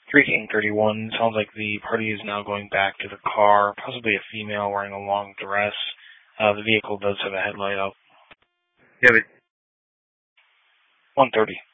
3:31. Sounds like the party is now going back to the car, possibly a female wearing a long dress. The vehicle does have a headlight up. Yeah, but 1:30.